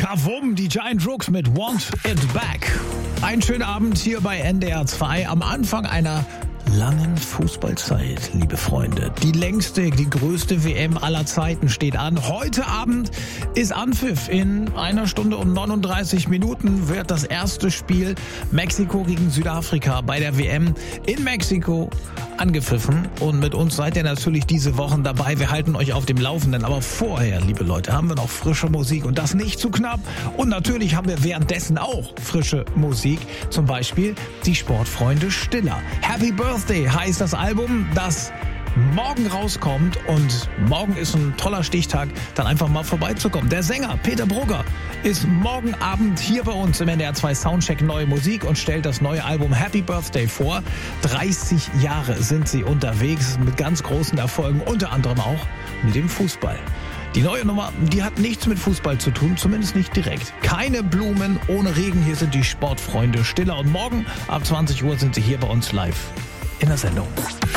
Savum, die Giant Rooks mit Want It Back. Ein schöner Abend hier bei NDR 2 am Anfang einer langen Fußballzeit, liebe Freunde. Die längste, die größte WM aller Zeiten steht an. Heute Abend ist Anpfiff. In 1 Stunde und 39 Minuten wird das erste Spiel Mexiko gegen Südafrika bei der WM in Mexiko angepfiffen. Und mit uns seid ihr natürlich diese Wochen dabei. Wir halten euch auf dem Laufenden. Aber vorher, liebe Leute, haben wir noch frische Musik und das nicht zu knapp. Und natürlich haben wir währenddessen auch frische Musik. Zum Beispiel die Sportfreunde Stiller. Happy Birthday heißt das Album, das morgen rauskommt. Und morgen ist ein toller Stichtag, dann einfach mal vorbeizukommen. Der Sänger Peter Brugger ist morgen Abend hier bei uns im NDR 2 Soundcheck Neue Musik und stellt das neue Album Happy Birthday vor. 30 Jahre sind sie unterwegs mit ganz großen Erfolgen, unter anderem auch mit dem Fußball. Die neue Nummer, die hat nichts mit Fußball zu tun, zumindest nicht direkt. Keine Blumen ohne Regen, hier sind die Sportfreunde Stiller. Und morgen ab 20 Uhr sind sie hier bei uns live in der Sendung.